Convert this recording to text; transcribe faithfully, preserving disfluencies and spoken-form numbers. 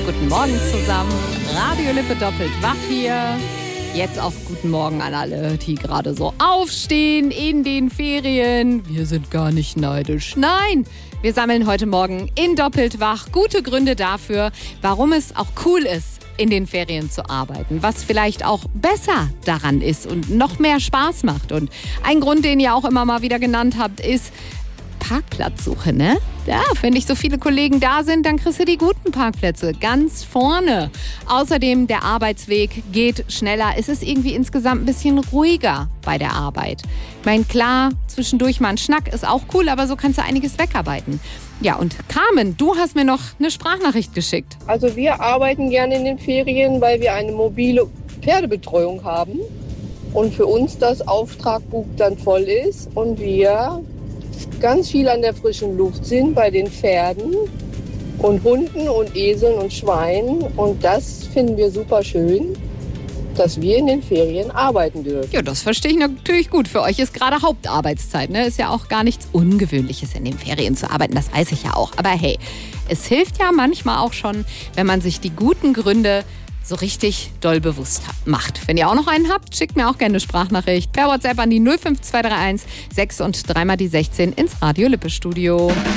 Guten Morgen zusammen. Radio Lippe doppelt wach hier. Jetzt auch guten Morgen an alle, die gerade so aufstehen in den Ferien. Wir sind gar nicht neidisch. Nein, wir sammeln heute Morgen in Doppelt wach gute Gründe dafür, warum es auch cool ist, in den Ferien zu arbeiten. Was vielleicht auch besser daran ist und noch mehr Spaß macht. Und ein Grund, den ihr auch immer mal wieder genannt habt, ist Parkplatzsuche, ne? Ja, wenn nicht so viele Kollegen da sind, dann kriegst du die guten Parkplätze ganz vorne. Außerdem, der Arbeitsweg geht schneller. Es ist irgendwie insgesamt ein bisschen ruhiger bei der Arbeit. Ich meine, klar, zwischendurch mal ein Schnack ist auch cool, aber so kannst du einiges wegarbeiten. Ja, und Carmen, du hast mir noch eine Sprachnachricht geschickt. Also wir arbeiten gerne in den Ferien, weil wir eine mobile Pferdebetreuung haben und für uns das Auftragbuch dann voll ist und wir ganz viel an der frischen Luft sind bei den Pferden und Hunden und Eseln und Schweinen. Und das finden wir super schön, dass wir in den Ferien arbeiten dürfen. Ja, das verstehe ich natürlich gut. Für euch ist gerade Hauptarbeitszeit, ne? Ist ja auch gar nichts Ungewöhnliches, in den Ferien zu arbeiten. Das weiß ich ja auch. Aber hey, es hilft ja manchmal auch schon, wenn man sich die guten Gründe so richtig doll bewusst macht. Wenn ihr auch noch einen habt, schickt mir auch gerne eine Sprachnachricht per WhatsApp an die null fünf zwei drei eins sechs und dreimal die sechzehn ins Radio Lippe Studio.